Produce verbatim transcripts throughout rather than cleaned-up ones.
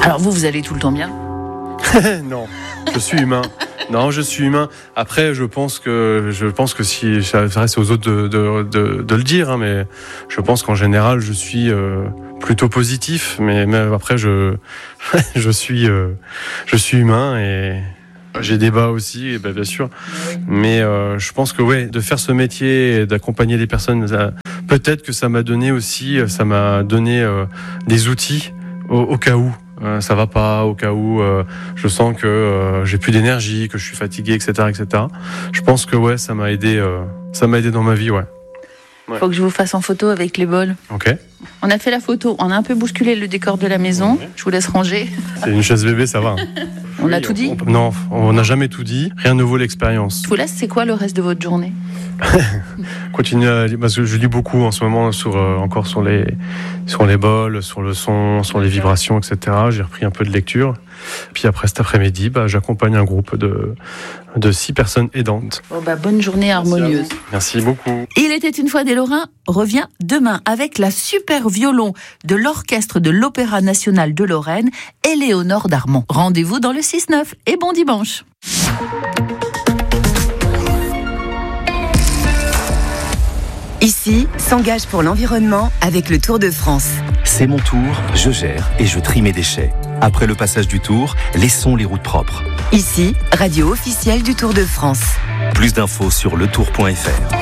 Alors vous, vous allez tout le temps bien ? Non, je suis humain. Non, je suis humain. Après, je pense que je pense que si ça reste aux autres de, de, de, de le dire, hein, mais je pense qu'en général, je suis euh, plutôt positif. Mais, mais après, je je suis euh, je suis humain et j'ai des bas aussi, et ben, bien sûr. Mais euh, je pense que ouais, de faire ce métier, et d'accompagner les personnes, ça, peut-être que ça m'a donné aussi, ça m'a donné euh, des outils au, au cas où. Euh, ça va pas, au cas où euh, je sens que euh, j'ai plus d'énergie, que je suis fatigué, et cetera, et cetera. Je pense que ouais, ça m'a aidé, euh, ça m'a aidé dans ma vie, ouais. ouais. Faut que je vous fasse en photo avec les bols. Ok. On a fait la photo, on a un peu bousculé le décor de la maison. Ouais. Je vous laisse ranger. C'est une chaise bébé, ça va. On oui, a tout dit on, Non, on n'a jamais tout dit. Rien ne vaut l'expérience. Je vous laisse. C'est quoi le reste de votre journée? Continuer à lire, parce que je lis beaucoup en ce moment sur euh, encore sur les sur les bols, sur le son, sur les vibrations, et cetera. J'ai repris un peu de lecture. Puis après cet après-midi, bah, j'accompagne un groupe de de six personnes aidantes. Oh bah, bonne journée harmonieuse. Merci, Merci beaucoup. Il était une fois des Lorrains revient demain avec la super violon de l'orchestre de l'Opéra national de Lorraine, Éléonore Darmon. Rendez-vous dans le six neuf et bon dimanche. Ici, s'engage pour l'environnement avec le Tour de France. C'est mon tour, je gère et je trie mes déchets. Après le passage du Tour, laissons les routes propres. Ici, radio officielle du Tour de France. Plus d'infos sur le tour point f r.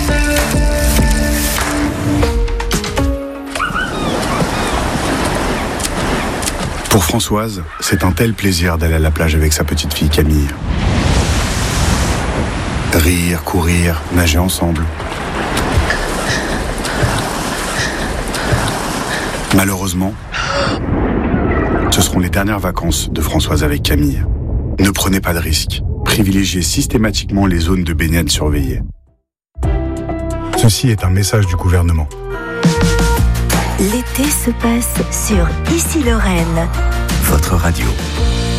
Pour Françoise, c'est un tel plaisir d'aller à la plage avec sa petite fille Camille. Rire, courir, nager ensemble. Malheureusement, ce seront les dernières vacances de Françoise avec Camille. Ne prenez pas de risques. Privilégiez systématiquement les zones de baignade surveillées. Ceci est un message du gouvernement. L'été se passe sur Ici Lorraine. Votre radio.